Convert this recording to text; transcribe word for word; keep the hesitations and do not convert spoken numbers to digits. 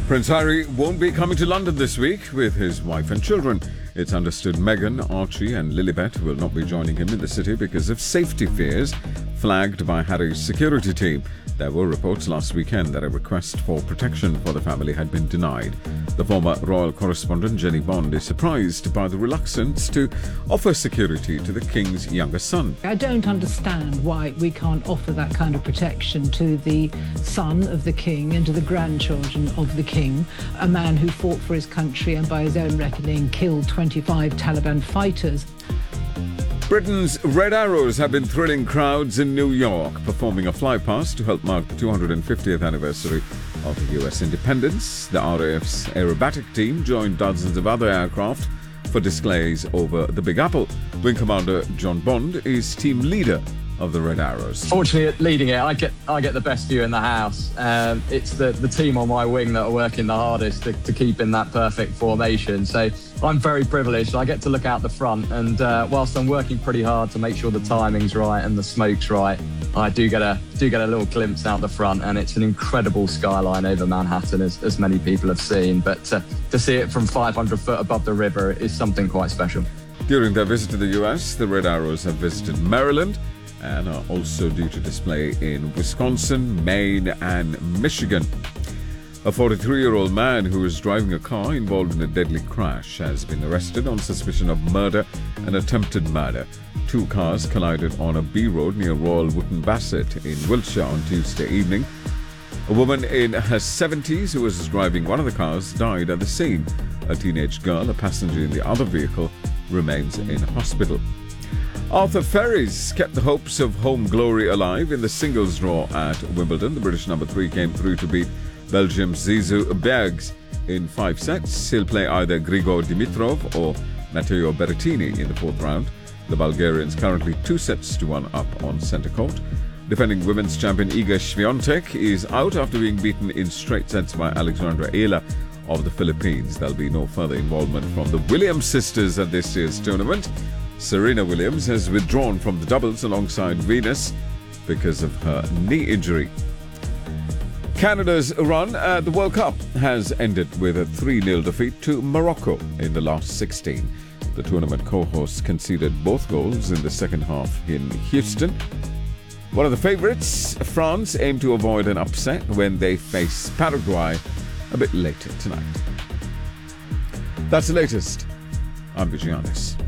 Prince Harry won't be coming to London this week with his wife and children. It's understood Meghan, Archie and Lilibet will not be joining him in the city because of safety fears flagged by Harry's security team. There were reports last weekend that a request for protection for the family had been denied. The former royal correspondent Jenny Bond is surprised by the reluctance to offer security to the King's younger son. I don't understand why we can't offer that kind of protection to the son of the King and to the grandchildren of the King, a man who fought for his country and by his own reckoning killed twenty-five Taliban fighters. Britain's Red Arrows have been thrilling crowds in New York, performing a flypast to help mark the two hundred fiftieth anniversary of U S independence. The R A F's aerobatic team joined dozens of other aircraft for displays over the Big Apple. Wing Commander John Bond is team leader of the Red Arrows. Fortunately, leading it, I get I get the best view in the house. Um, it's the, the team on my wing that are working the hardest to, to keep in that perfect formation. So I'm very privileged. I get to look out the front, and uh, whilst I'm working pretty hard to make sure the timing's right and the smoke's right, I do get a do get a little glimpse out the front, and it's an incredible skyline over Manhattan, as, as many people have seen. But uh, to see it from five hundred foot above the river is something quite special. During their visit to the U S, the Red Arrows have visited Maryland and are also due to display in Wisconsin, Maine and Michigan. A forty-three-year-old man who was driving a car involved in a deadly crash has been arrested on suspicion of murder and attempted murder. Two cars collided on a B road near Royal Wootton Bassett in Wiltshire on Tuesday evening. A woman in her seventies who was driving one of the cars died at the scene. A teenage girl, a passenger in the other vehicle, remains in hospital. Arthur Ferries kept the hopes of home glory alive in the singles draw at Wimbledon. The British number three came through to beat Belgium's Zizou Bergs in five sets. He'll play either Grigor Dimitrov or Matteo Berrettini in the fourth round. The Bulgarian's currently two sets to one up on centre court. Defending women's champion Iga Swiatek is out after being beaten in straight sets by Alexandra Ela of the Philippines. There'll be no further involvement from the Williams sisters at this year's tournament. Serena Williams has withdrawn from the doubles alongside Venus because of her knee injury. Canada's run at the World Cup has ended with a three nil defeat to Morocco in the last sixteen. The tournament co-hosts conceded both goals in the second half in Houston. One of the favourites, France, aim to avoid an upset when they face Paraguay a bit later tonight. That's the latest. I'm Vijayanis.